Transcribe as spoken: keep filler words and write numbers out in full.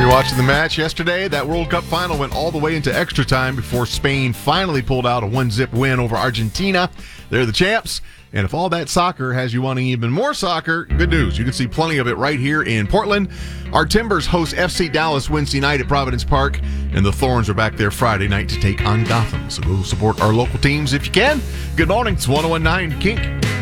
Were you watching the match yesterday? That World Cup final went all the way into extra time before Spain finally pulled out a one-zip win over Argentina. They're the champs. And if all that soccer has you wanting even more soccer, good news. You can see plenty of it right here in Portland. Our Timbers host F C Dallas Wednesday night at Providence Park, and the Thorns are back there Friday night to take on Gotham. So go support our local teams if you can. Good morning. It's one oh one point nine Kink.